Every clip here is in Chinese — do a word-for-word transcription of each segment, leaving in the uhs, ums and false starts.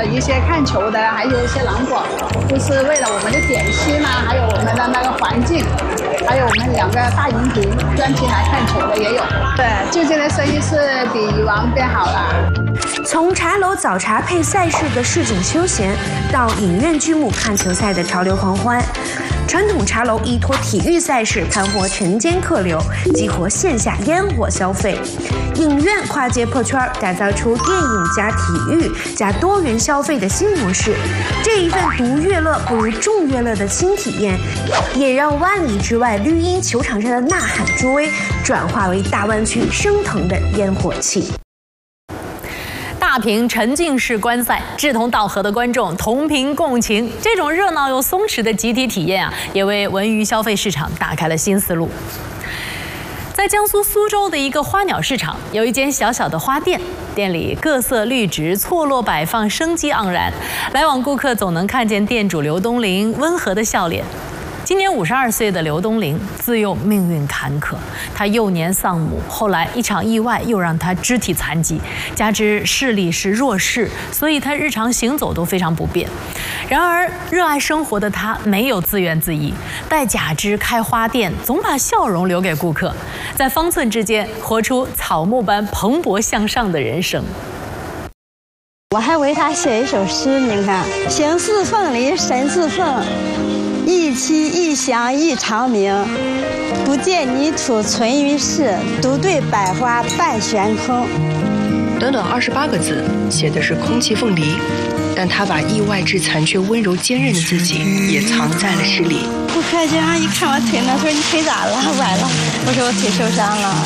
一些看球的，还有一些廊坊，都是为了我们的点心呐、啊，还有我们的那个环境，还有我们两个大荧屏专题来看球的也有。对，最近的生意是比以往变好了。 从茶楼早茶配赛事的市井休闲，到影院剧目看球赛的潮流狂欢。传统茶楼依托体育赛事盘活晨间客流，激活线下烟火消费；影院跨界破圈，打造出电影加体育加多元消费的新模式。这一份独乐乐不如众乐乐的新体验，也让万里之外绿茵球场上的呐喊助威，转化为大湾区升腾的烟火气。 大屏沉浸式观赛，志同道合的观众同频共情，这种热闹又松弛的集体体验啊，也为文娱消费市场打开了新思路。在江苏苏州的一个花鸟市场，有一间小小的花店，店里各色绿植错落摆放，生机盎然，来往顾客总能看见店主刘东林温和的笑脸。今年五十二岁的刘东林自幼命运坎坷，他幼年丧母，后来一场意外又让他肢体残疾，加之视力是弱视，所以他日常行走都非常不便。然而，热爱生活的他没有自怨自艾，带假肢开花店，总把笑容留给顾客，在方寸之间活出草木般蓬勃向上的人生。 我还为他写一首诗，您看：形似凤梨，神似凤。一期一祥一长明，不见泥土存于世，独对百花半悬空。 短短二十八个字，写的是空气凤梨，但他把意外致残却温柔坚韧的自己也藏在了诗里。 顾客经常一看我腿呢，说你腿咋了？崴了？我说我腿受伤了。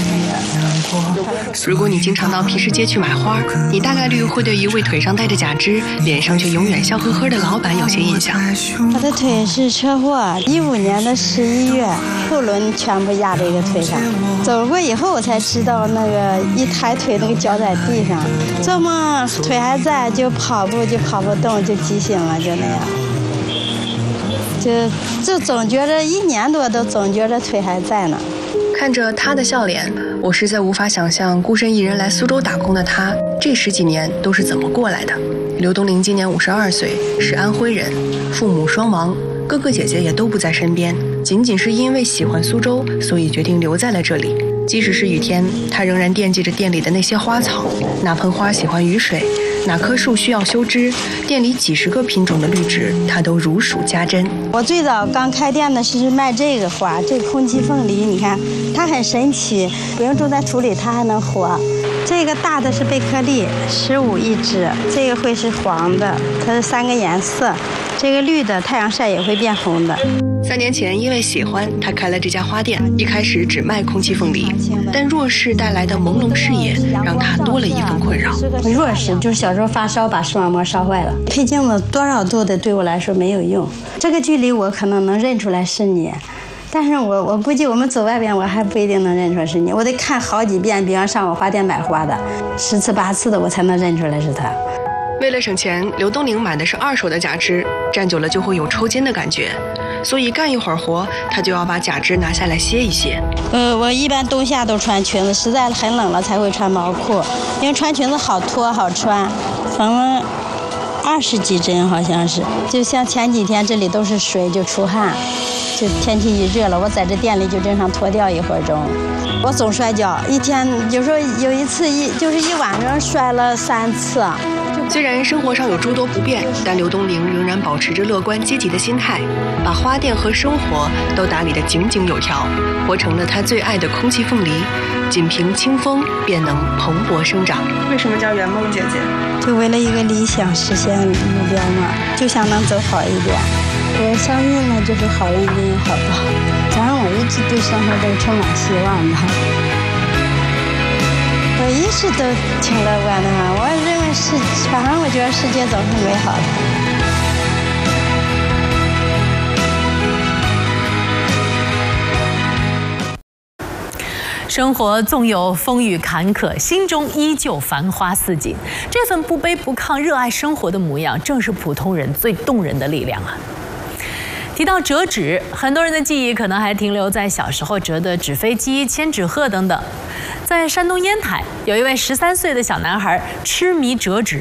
如果你经常到皮市街去买花，你大概率会对一位腿上带着假肢、脸上却永远笑呵呵的老板有些印象。 我的腿是车祸，一五年的十一月，后轮全部压在一个腿上。走过以后我才知道，那个一抬腿那个脚在地上，做梦腿还在，就跑步就跑不动，就畸形了，就那样。就就总觉着一年多都总觉着腿还在呢。 看着他的笑脸，我实在无法想象孤身一人来苏州打工的他，这十几年都是怎么过来的。刘东林今年五十二岁，是安徽人，父母双亡，哥哥姐姐也都不在身边，仅仅是因为喜欢苏州，所以决定留在了这里。即使是雨天，他仍然惦记着店里的那些花草，哪盆花喜欢雨水，哪棵树需要修枝，店里几十个品种的绿植，他都如数家珍。 我最早刚开店的是卖这个花，这个空气凤梨，你看它很神奇，不用种在土里它还能活。这个大的是贝壳利，十五一只，这个会是黄的，它是三个颜色，这个绿的太阳晒也会变红的。 三年前，因为喜欢，他开了这家花店。一开始只卖空气凤梨，但弱视带来的朦胧视野让他多了一份困扰。 弱视就是小时候发烧把视网膜烧坏了，配镜子多少度的对我来说没有用。这个距离我可能能认出来是你，但是我我估计我们走外边我还不一定能认出来是你，我得看好几遍，比方上我花店买花的，十次八次的我才能认出来是他。 为了省钱，刘东林买的是二手的假肢，站久了就会有抽筋的感觉，所以干一会儿活，他就要把假肢拿下来歇一歇。 呃，我一般冬夏都穿裙子，实在很冷了才会穿毛裤，因为穿裙子好脱好穿。缝了二十几针好像是，就像前几天这里都是水，就出汗，就天气一热了，我在这店里就经常脱掉一会儿钟。我总摔跤，一天有时候有一次一就是一晚上摔了三次。 虽然生活上有诸多不便，但刘东林仍然保持着乐观积极的心态，把花店和生活都打理得井井有条，活成了他最爱的空气凤梨，仅凭清风便能蓬勃生长。 为什么叫圆梦姐姐？ 就为了一个理想实现目标嘛，就想能走好一点。我相信呢，就是好人一定有好报。反正我一直对生活都充满希望的。我一直都挺乐观的哈，我认为是，反正我觉得世界总是美好的。生活纵有风雨坎坷，心中依旧繁花似锦。这份不卑不亢、热爱生活的模样，正是普通人最动人的力量啊！提到折纸，很多人的记忆可能还停留在小时候折的纸飞机、千纸鹤等等。在山东烟台，有一位十三岁的小男孩痴迷折纸